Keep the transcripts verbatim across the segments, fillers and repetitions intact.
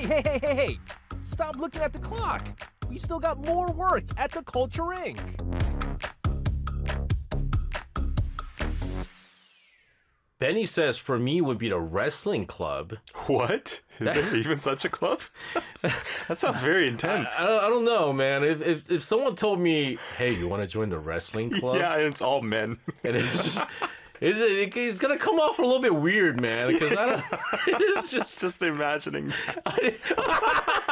Hey, hey, hey, hey, hey! Stop looking at the clock! We still got more work at the Culture Incorporated. Benny says for me would be the wrestling club. What? Is there even such a club? That sounds very intense. I, I, I don't know, man. If, if if someone told me, hey, you want to join the wrestling club? Yeah, and it's all men. And it's just... It's, it, it's gonna come off a little bit weird, man, because I don't. It's just just imagining that.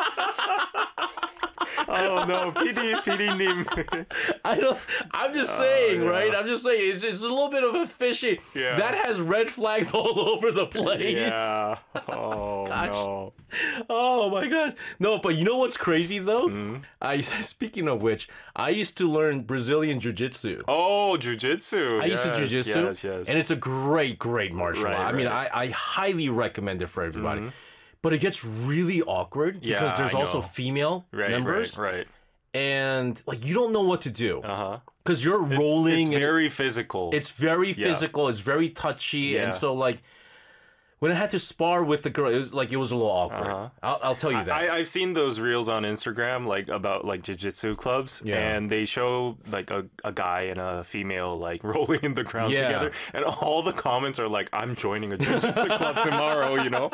Oh no, P D P D 님. I don't. I'm just saying, uh, yeah. right? I'm just saying it's, it's a little bit of a fishy. Yeah. That has red flags all over the place. Yeah. Oh Gosh. no. Oh my gosh. No, but you know what's crazy though? Mm. I speaking of which, I used to learn Brazilian jiu-jitsu. Oh, jiu-jitsu. I used yes, to jiu-jitsu, yes, yes. and it's a great, great martial right, art. I right. mean, I, I highly recommend it for everybody. Mm-hmm. But it gets really awkward because yeah, there's I also know. female right, members, right, right. and like you don't know what to do. Uh huh. Because you're it's, rolling. It's very physical. It's very yeah. physical. It's very touchy, Yeah. and so like. When I had to spar with the girl, it was like it was a little awkward. Uh-huh. I'll, I'll tell you that. I, I've seen those reels on Instagram, like about like jiu-jitsu clubs, Yeah. and they show like a, a guy and a female like rolling in the ground Yeah. together, and all the comments are like, "I'm joining a jiu-jitsu club tomorrow," you know?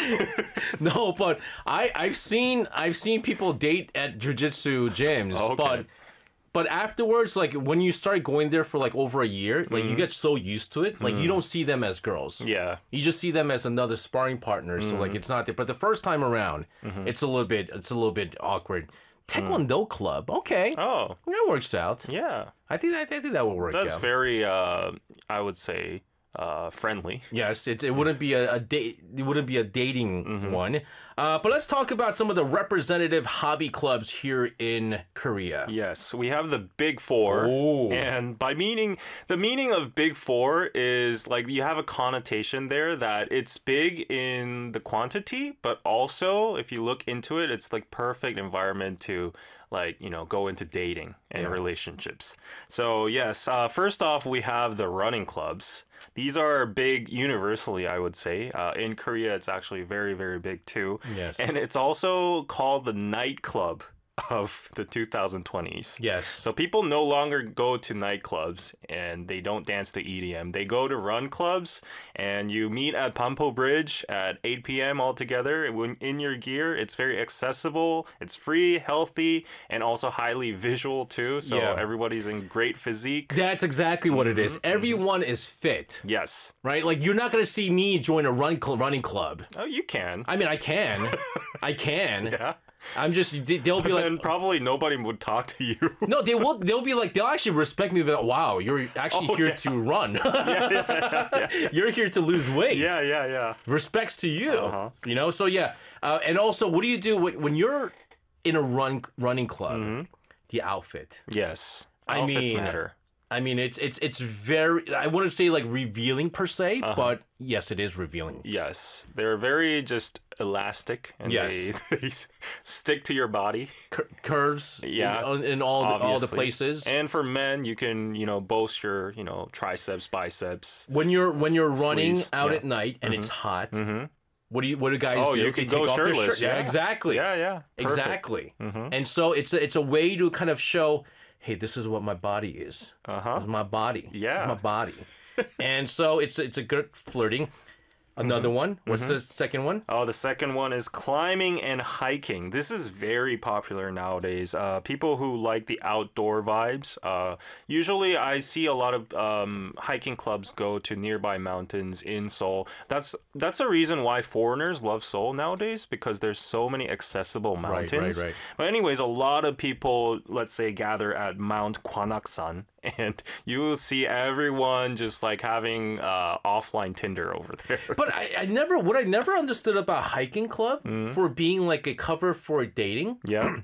No, but I I've seen I've seen people date at jiu-jitsu gyms, Okay. but but afterwards, like when you start going there for like over a year, like Mm-hmm. you get so used to it, like you don't see them as girls. Yeah. You just see them as another sparring partner. So like it's not there. But the first time around, Mm-hmm. it's a little bit it's a little bit awkward. Taekwondo club, okay, Oh, that works out. yeah. I think I think that will work That's out. very, uh, I would say, uh, friendly. Yes, it, it wouldn't be a, a date. It wouldn't be a dating Mm-hmm. one. Uh, but let's talk about some of the representative hobby clubs here in Korea. Yes, we have the Big Four, Oh. and by meaning the meaning of Big Four is like you have a connotation there that it's big in the quantity, but also if you look into it, it's like perfect environment to like you know go into dating and Yeah. relationships. So yes, uh, first off we have the running clubs. These are big universally, I would say. Uh, in Korea, it's actually very, very big too. Yes. And it's also called the nightclub of the two thousand twenties. Yes. So people no longer go to nightclubs and they don't dance to E D M. They go to run clubs and you meet at Pampo Bridge at eight p.m. all together. When in your gear, it's very accessible, it's free, healthy, and also highly visual too. So Yeah. everybody's in great physique. That's exactly what it is. Everyone is fit, Yes. right? Like you're not gonna see me join a run cl- running club. Oh, you can. I mean, I can, I can. Yeah. I'm just. They'll be like. And probably nobody would talk to you. No, they will. They'll be like. They'll actually respect me. But wow, you're actually Oh, here yeah. to run. yeah, yeah, yeah, yeah. You're here to lose weight. Yeah, yeah, yeah. Respects to you. Uh-huh. You know. So yeah. Uh, and also, what do you do when, when you're in a run running club? The outfit. Yes. I Outfits mean, matter. I mean, it's it's it's very. I wouldn't say like revealing per se, Uh-huh. but yes, it is revealing. Yes. They're very just elastic and Yes. they, they s- stick to your body. Cur- curves. Yeah, In, in all the, all the obviously. places. And for men, you can, you know, boast your, you know, triceps, biceps. when you're when you're running Sleeves, out yeah. at night and it's hot. Mhm. What do you? What do guys Oh, do? you They can go take off their shirtless. shirt. Yeah, exactly. Yeah, yeah. Perfect. Mm-hmm. Exactly. And so it's a, it's a way to kind of show, hey, this is what my body is. Uh-huh. This is my body. Yeah. This is my body. And so it's it's a good flirting. Another one. What's the second one? Oh, the second one is climbing and hiking. This is very popular nowadays. Uh, people who like the outdoor vibes. Uh, usually, I see a lot of um, hiking clubs go to nearby mountains in Seoul. That's that's a reason why foreigners love Seoul nowadays because there's so many accessible Right, mountains. right, right. But anyways, a lot of people, let's say, gather at Mount Gwanaksan, and you will see everyone just like having uh, offline Tinder over there. But I, I never what I never understood about hiking club Mm-hmm. for being like a cover for dating Yeah.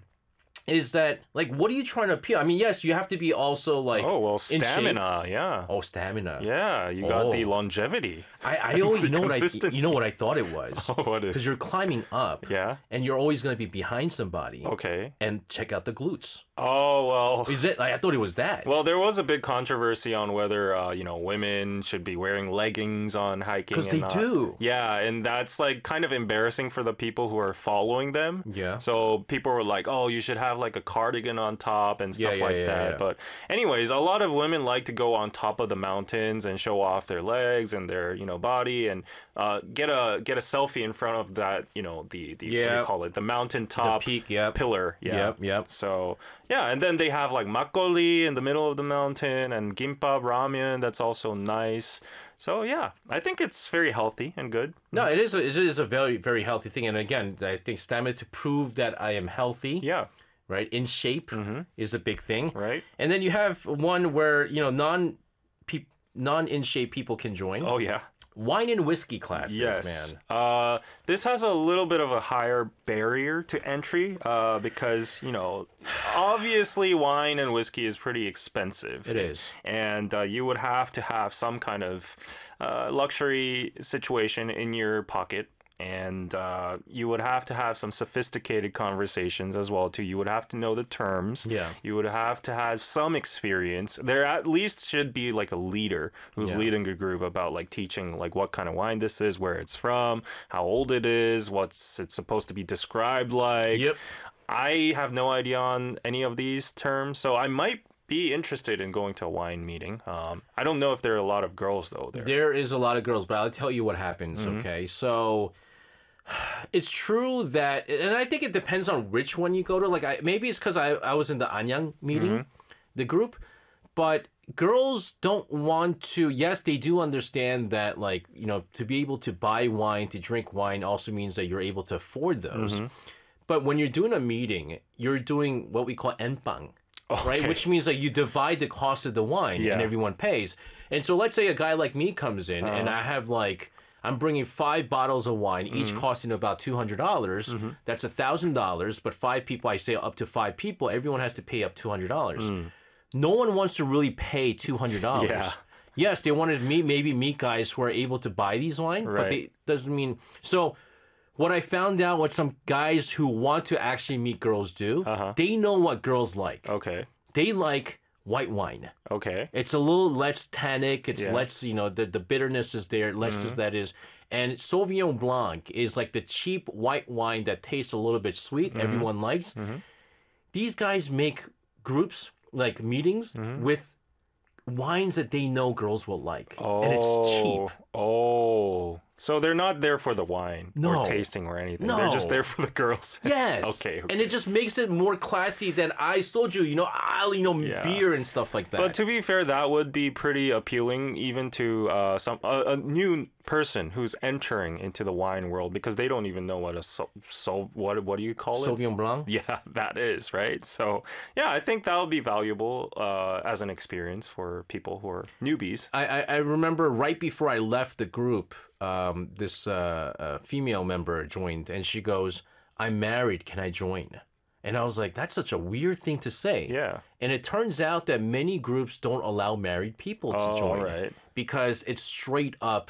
is that like what are you trying to appeal? I mean, yes, you have to be also like Oh, well, in shape. stamina, yeah. Oh, stamina. Yeah, you got Oh. the longevity. I, I always The you know what I consistency. you know what I thought it was. Oh, what is? Because you're climbing up. Yeah. And you're always going to be behind somebody. Okay. And check out the glutes. Oh, well. Is it? Like, I thought it was that. Well, there was a big controversy on whether, uh, you know, women should be wearing leggings on hiking. Because they not. do. Yeah, and that's like kind of embarrassing for the people who are following them. Yeah. So people were like, oh, you should have like a cardigan on top and stuff Yeah, yeah, like yeah, that. yeah. But anyways, a lot of women like to go on top of the mountains and show off their legs and their, you know, body and uh, get a get a selfie in front of that, you know, the, the what do Yeah. you call it? The mountaintop The peak, yep. pillar. Yeah. Yep, yep. So, yeah, and then they have like makgeolli in the middle of the mountain and gimbap ramen. That's also nice. So, yeah, I think it's very healthy and good. No, it is a, it is a very, very healthy thing. And again, I think stamina to prove that I am healthy, Yeah, right, in shape is a big thing. right? And then you have one where, you know, non peop, non in shape people can join. Oh, yeah. Wine and whiskey classes, Yes. man. Uh, this has a little bit of a higher barrier to entry uh, because, you know, obviously wine and whiskey is pretty expensive. It is. And uh, you would have to have some kind of uh, luxury situation in your pocket. And uh, you would have to have some sophisticated conversations as well too. You would have to know the terms. Yeah. You would have to have some experience. There at least should be like a leader who's Yeah. leading a group about like teaching like what kind of wine this is, where it's from, how old it is, what's it's supposed to be described like. Yep. I have no idea on any of these terms, so I might be interested in going to a wine meeting. Um, I don't know if there are a lot of girls though there. There is a lot of girls, but I'll tell you what happens, okay? So it's true that, and I think it depends on which one you go to. Like, I, maybe it's because I, I was in the Anyang meeting, the group, but girls don't want to, yes, they do understand that, like, you know, to be able to buy wine, to drink wine also means that you're able to afford those. But when you're doing a meeting, you're doing what we call enpang. Right, Okay. which means that you divide the cost of the wine Yeah. and everyone pays. And so let's say a guy like me comes in and I have like, I'm bringing five bottles of wine, each costing about two hundred dollars. That's one thousand dollars, but five people, I say up to five people, everyone has to pay up two hundred dollars. No one wants to really pay two hundred dollars. Yeah. Yes, they wanted to meet, maybe meet guys who are able to buy these wine, but Right. they doesn't mean, so what I found out, what some guys who want to actually meet girls do, Uh-huh. they know what girls like. Okay. They like white wine. Okay. It's a little less tannic. It's Yeah. less, you know, the, the bitterness is there, less as that is. And Sauvignon Blanc is like the cheap white wine that tastes a little bit sweet. Everyone likes. These guys make groups, like meetings, with wines that they know girls will like. Oh. And it's cheap. Oh. So they're not there for the wine No. or tasting or anything. They're just No. there for the girls. Yes. Okay, okay. And it just makes it more classy than I soju, you know, I'll, you know, Yeah. beer and stuff like that. But to be fair, that would be pretty appealing even to uh, some a, a new person who's entering into the wine world because they don't even know what a so, so what what do you call it? Sauvignon Blanc? Yeah, that is right. So yeah, I think that would be valuable uh, as an experience for people who are newbies. I, I, I remember right before I left the group, um, this uh, uh, female member joined, and she goes, "I'm married. Can I join?" And I was like, "That's such a weird thing to say." Yeah. And it turns out that many groups don't allow married people to Oh, join right. because it's straight up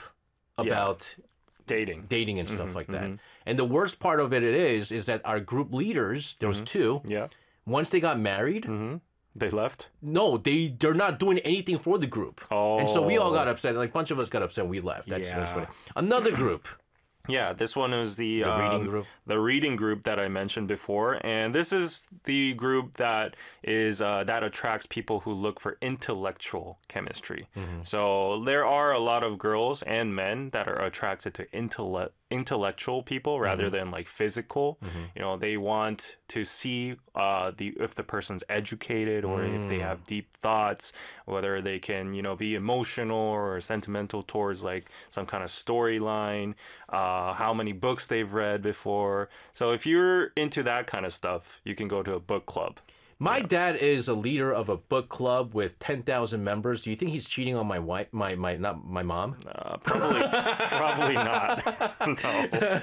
about Dating. dating and Mm-hmm, stuff like that. And the worst part of it is, is that our group leaders, there was two. Yeah. Once they got married, They left. no, they they're not doing anything for the group. And so we all Oh. got upset. Like a bunch of us got upset. And we left. That's, that's Yeah. what. Another group. Yeah, this one is the, The reading um, group. the reading group that I mentioned before, and this is the group that is uh, that attracts people who look for intellectual chemistry. Mm-hmm. So there are a lot of girls and men that are attracted to intellect intellectual people rather Mm-hmm. than like physical. You know, they want to see uh, the if the person's educated or if they Mm. have deep thoughts, whether they can you know be emotional or sentimental towards like some kind of storyline. Uh, how many books they've read before. So if you're into that kind of stuff, you can go to a book club. My dad is a leader of a book club with ten thousand members. Do you think he's cheating on my wife, my, my, not my mom? Uh, probably, probably not. No.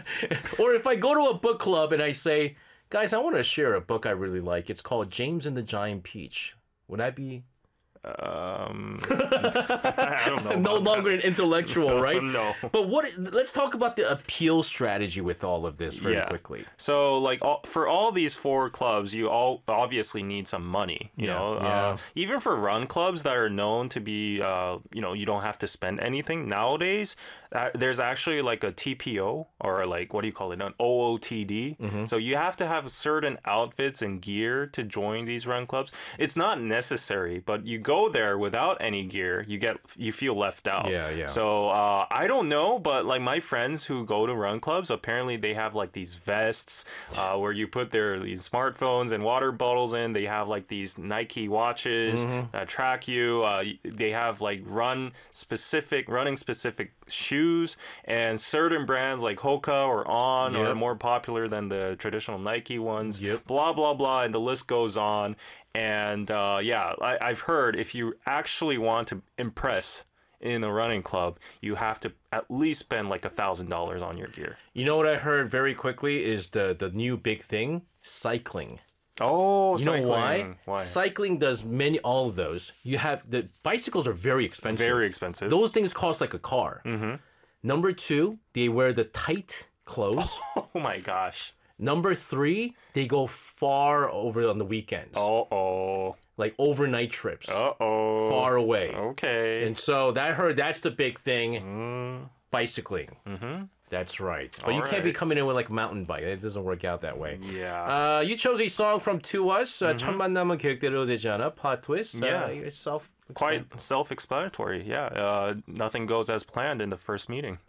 Or if I go to a book club and I say, guys, I want to share a book I really like. It's called James and the Giant Peach. Would that be Um, I don't know. No about longer an intellectual, right? No. But what? Let's talk about the appeal strategy with all of this very Yeah. quickly. So, like, all, for all these four clubs, you all obviously need some money. You Yeah, know, yeah. Uh, even for run clubs that are known to be, uh, you know, you don't have to spend anything nowadays. Uh, there's actually like a T P O or like what do you call it, an O O T D. Mm-hmm. So you have to have certain outfits and gear to join these run clubs. It's not necessary, but you go there without any gear, you get you feel left out. Yeah, yeah. So uh, I don't know, but like my friends who go to run clubs, apparently they have like these vests uh, where you put their these smartphones and water bottles in. They have like these Nike watches Mm-hmm. that track you. Uh, they have like run specific, running specific shoes, and certain brands like Hoka or On Yep. are more popular than the traditional Nike ones. Yep. Blah blah blah, and the list goes on. And uh, yeah, I, I've heard if you actually want to impress in a running club, you have to at least spend like a thousand dollars on your gear. You know what I heard very quickly is the the new big thing, cycling. Oh, You know why? Why? Cycling does many all of those. You have the bicycles are very expensive. Very expensive. Those things cost like a car. Mm-hmm. Number two, they wear the tight clothes. Oh my gosh. Number three, they go far over on the weekends, Uh oh. like overnight trips, Uh oh. far away. Okay. And so that I heard that's the big thing, bicycling. Mm-hmm. That's right. But you can't be Alright. coming in with like a mountain bike. It doesn't work out that way. Yeah. Uh, you chose a song from To Us. Uh, 첫 만남은 계획대로 되지 않아. Plot twist. Yeah. Uh, it's self. Quite self-explanatory. Yeah. Uh, nothing goes as planned in the first meeting.